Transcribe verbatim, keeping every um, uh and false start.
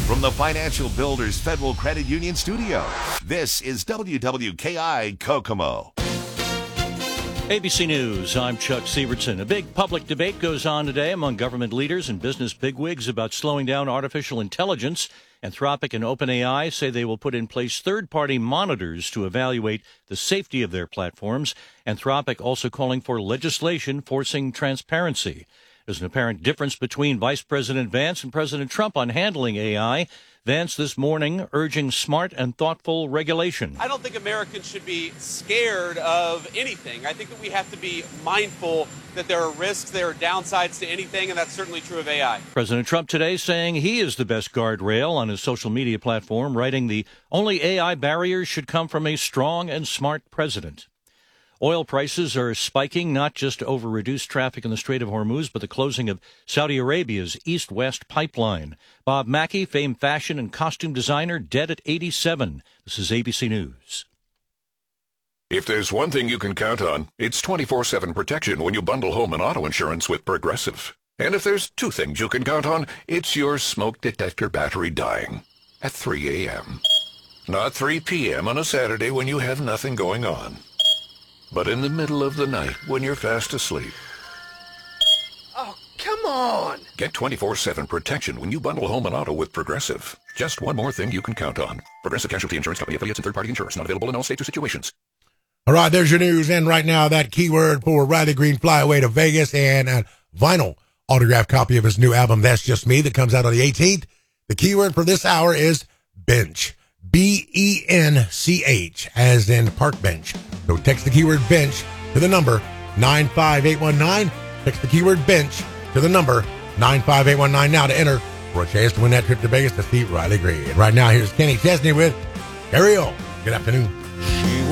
From the Financial Builders Federal Credit Union studio, this is W W K I Kokomo. A B C News, I'm Chuck Sievertson. A big public debate goes on today among government leaders and business bigwigs about slowing down artificial intelligence. Anthropic and OpenAI say they will put in place third-party monitors to evaluate the safety of their platforms. Anthropic also calling for legislation forcing transparency. There's an apparent difference between Vice President Vance and President Trump on handling A I. Vance this morning urging smart and thoughtful regulation. I don't think Americans should be scared of anything. I think that we have to be mindful that there are risks, there are downsides to anything, and that's certainly true of A I. President Trump today saying he is the best guardrail on his social media platform, writing the only A I barriers should come from a strong and smart president. Oil prices are spiking, not just over reduced traffic in the Strait of Hormuz, but the closing of Saudi Arabia's east-west pipeline. Bob Mackie, famed fashion and costume designer, dead at eighty-seven. This is A B C News. If there's one thing you can count on, it's twenty-four seven protection when you bundle home and auto insurance with Progressive. And if there's two things you can count on, it's your smoke detector battery dying at three a.m. Not three p.m. on a Saturday when you have nothing going on, but in the middle of the night when you're fast asleep. Oh, come on! Get twenty-four seven protection when you bundle home and auto with Progressive. Just one more thing you can count on. Progressive Casualty Insurance Company, affiliates, and third-party insurance. Not available in all states or situations. All right, there's your news. And right now, that keyword for Riley Green, Fly Away to Vegas, and a vinyl autographed copy of his new album, That's Just Me, that comes out on the eighteenth. The keyword for this hour is bench. B E N C H, as in park bench. So text the keyword bench to the number nine five eight one nine. Text the keyword bench to the number nine five eight one nine now to enter for a chance to win that trip to Vegas to see Riley Green. And right now, here's Kenny Chesney with Carry On. Good afternoon. She